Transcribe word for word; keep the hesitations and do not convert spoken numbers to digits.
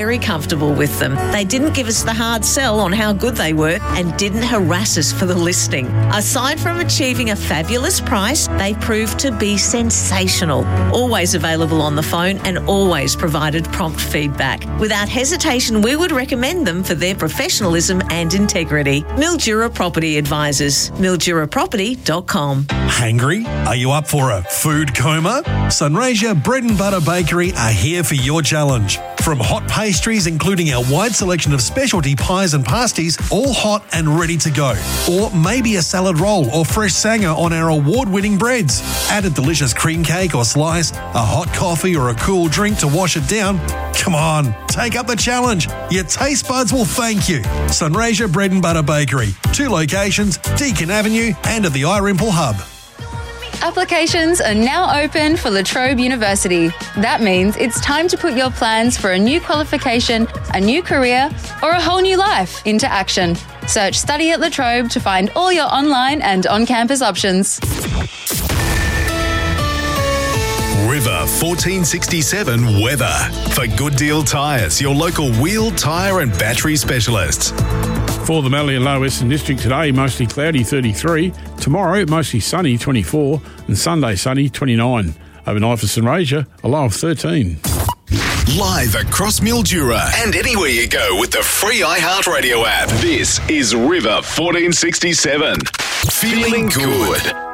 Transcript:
very comfortable with them. They didn't give us the hard sell on how good they were and didn't harass us for the listing. Aside from achieving a fabulous price, they proved to be sensational. Always available on the phone and always provided prompt feedback. Without hesitation, we would recommend them for their professionalism and integrity. Mildura Property Advisors, mildura property dot com. Hangry? Are you up for a food coma? Sunraysia Bread and Butter Bakery are here for your challenge. From hot pastries, including our wide selection of specialty pies and pasties, all hot and ready to go. Or maybe a salad roll or fresh sanger on our award-winning breads. Add a delicious cream cake or slice, a hot coffee or a cool drink to wash it down. Come on, take up the challenge. Your taste buds will thank you. Sunraysia Bread and Butter Bakery. Two locations, Deakin Avenue and at the Irimple Hub. Applications are now open for La Trobe University. That means it's time to put your plans for a new qualification, a new career, or a whole new life into action. Search Study at La Trobe to find all your online and on-campus options. River fourteen sixty-seven weather. For Good Deal Tyres, your local wheel, tyre and battery specialists. For the Mallee and Lower Western District today, mostly cloudy, thirty-three. Tomorrow, mostly sunny, twenty-four. And Sunday, sunny, twenty-nine. Overnight for Sunraysia, a low of thirteen. Live across Mildura and anywhere you go with the free iHeartRadio app. This is River fourteen sixty-seven. Feeling good.